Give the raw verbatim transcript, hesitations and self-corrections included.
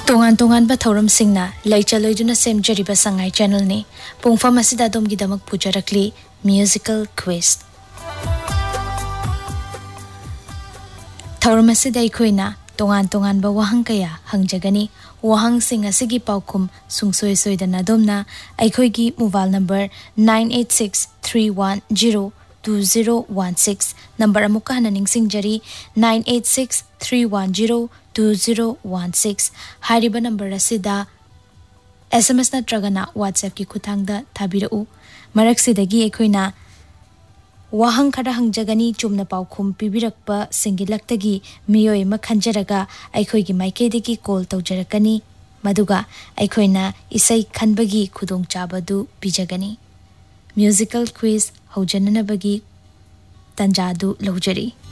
तोंगान तोंगान बा थौरम सिंगना लैचलोइदुना सेमजरिबा संगाई चैनल ने पुंगफम असिदा दोम गिदमक पुजरकली musical quiz थौरम असिदा अखोइना तोंगान तोंगान बा वहंग कया हंगजगनी वहंग सिंग असिगी पाउखुम सुंगसोय सोयदना Domna अखोइगी mobile number nine eight six three one zero two zero one six number अमुका हना निंगसिंगजरी nine eight six three one zero two zero one six हारिबा number असिदा SMS नत्रगना WhatsApp की खुथांगदा थाबिरउ मरकसिदगी एखोइना वहंग खरा हंगजगनी चुमना पाउखुम पिबिरकपा सिंगिलक्तगी मियोय म खंजरगा अखोइगी माइकेदगी call तौजरकनी मदुगा अखोइना इसै खनबगी खुदोंग चाबदु पिजगनी musical quiz हौजननबगी तंजादु लौजरी।